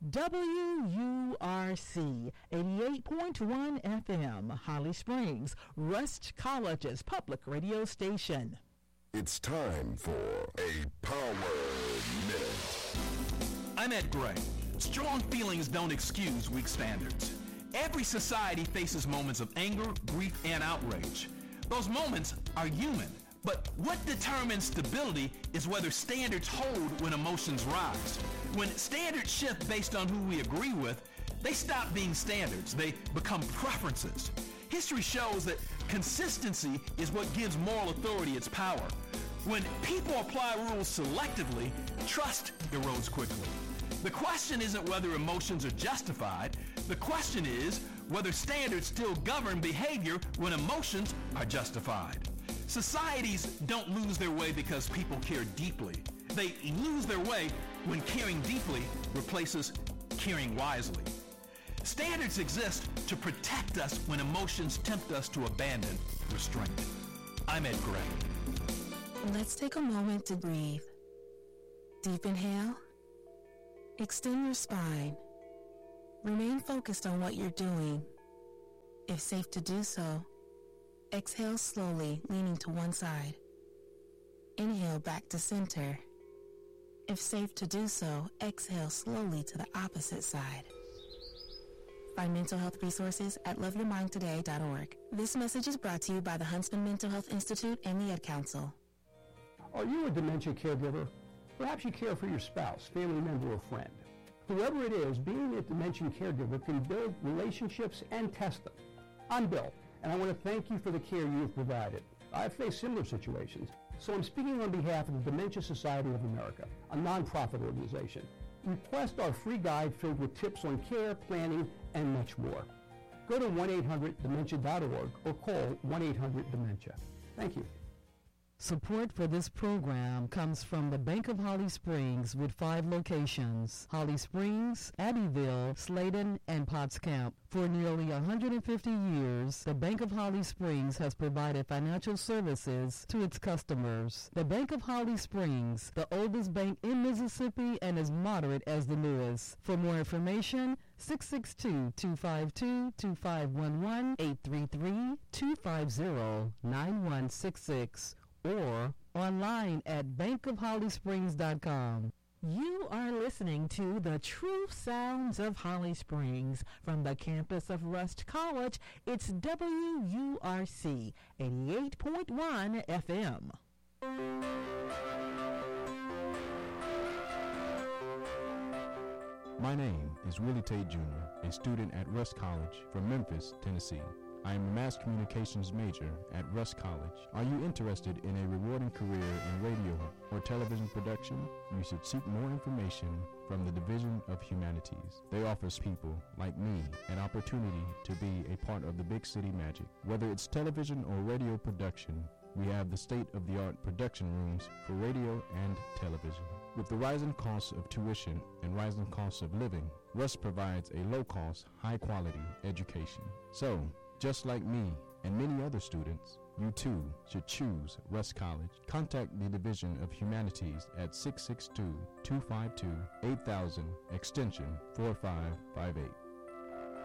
WURC 88.1 FM, Holly Springs, Rust College's public radio station. It's time for a Power Minute. I'm Ed Gray. Strong feelings don't excuse weak standards. Every society faces moments of anger, grief, and outrage. Those moments are human, but what determines stability is whether standards hold when emotions rise. When standards shift based on who we agree with, they stop being standards. They become preferences. History shows that consistency is what gives moral authority its power. When people apply rules selectively, trust erodes quickly. The question isn't whether emotions are justified. The question is whether standards still govern behavior when emotions are justified. Societies don't lose their way because people care deeply. They lose their way when caring deeply replaces caring wisely. Standards exist to protect us when emotions tempt us to abandon restraint. I'm Ed Gray. Let's take a moment to breathe. Deep inhale. Extend your spine. Remain focused on what you're doing. If safe to do so, exhale slowly, leaning to one side. Inhale back to center. If safe to do so, exhale slowly to the opposite side. Find mental health resources at loveyourmindtoday.org. This message is brought to you by the Huntsman Mental Health Institute and the Ed Council. Are you a dementia caregiver? Perhaps you care for your spouse, family member, or friend. Whoever it is, being a dementia caregiver can build relationships and test them. I'm Bill, and I want to thank you for the care you have provided. I've faced similar situations, so I'm speaking on behalf of the Dementia Society of America, a nonprofit organization. Request our free guide filled with tips on care, planning, and much more. Go to 1-800-DEMENTIA.org or call 1-800-DEMENTIA. Thank you. Support for this program comes from the Bank of Holly Springs with 5 locations: Holly Springs, Abbeville, Sladen, and Potts Camp. For nearly 150 years, the Bank of Holly Springs has provided financial services to its customers. The Bank of Holly Springs, the oldest bank in Mississippi and as moderate as the newest. For more information, 662-252-2511, 833-250-9166. or online at bankofhollysprings.com. You are listening to the true sounds of Holly Springs from the campus of Rust College. It's WURC 88.1 FM. My name is Willie Tate Jr., a student at Rust College from Memphis, Tennessee. I am a mass communications major at Rust College. Are you interested in a rewarding career in radio or television production? You should seek more information from the Division of Humanities. They offer people like me an opportunity to be a part of the big city magic. Whether it's television or radio production, we have the state-of-the-art production rooms for radio and television. With the rising costs of tuition and rising costs of living, Rust provides a low-cost, high-quality education. So, just like me and many other students, you too should choose Rust College. Contact the Division of Humanities at 662-252-8000, extension 4558.